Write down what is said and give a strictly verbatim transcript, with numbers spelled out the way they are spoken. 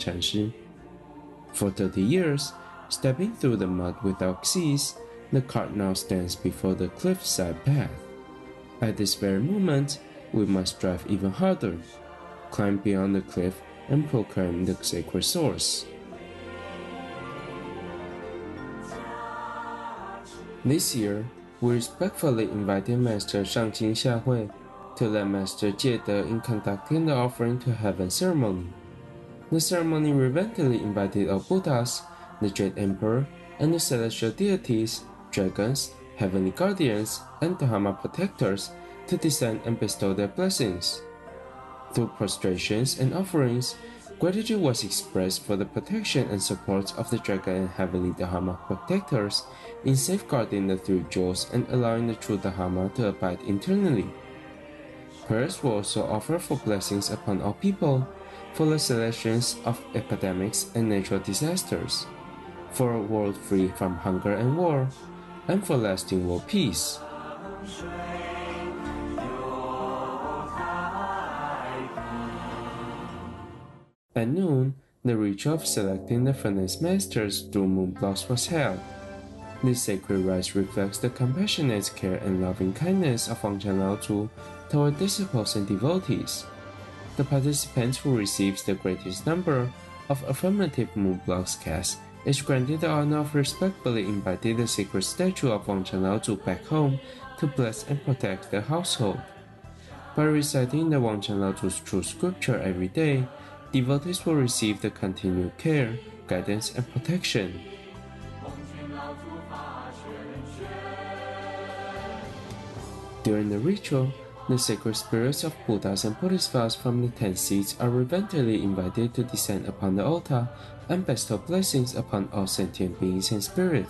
禅师。For thirty years, stepping through the mud without cease, the cart now stands before the cliffside path. At this very moment, we must strive even harder, climb beyond the cliff, and proclaim the sacred source. This year, we respectfully invited Master Shangqing Xiahui to let Master Jie De in conducting the offering to heaven ceremony. The ceremony reverently invited all Buddhas, the Jade Emperor, and the celestial deities, dragons, heavenly guardians, and Dharma protectors to descend and bestow their blessings. Through prostrations and offerings, gratitude was expressed for the protection and support of the dragon and heavenly Dharma protectors in safeguarding the three jewels and allowing the true Dharma to abide internally. Prayers were also offered for blessings upon all people, for the cessations of epidemics and natural disasters, for a world free from hunger and war, and for lasting world peace. At noon, the ritual of selecting the furnace masters through moon blocks was held. This sacred rite reflects the compassionate care and loving kindness of Wangchan Laozu toward disciples and devotees. The participant who receives the greatest number of affirmative moon blocks cast is granted the honor of respectfully inviting the sacred statue of Wangchan Laozu back home to bless and protect the household. By reciting the Wangchan Laozu's true scripture every day, devotees will receive the continued care, guidance, and protection. During the ritual, the sacred spirits of Buddhas and Bodhisattvas from the ten seats are reverently invited to descend upon the altar and bestow blessings upon all sentient beings and spirits.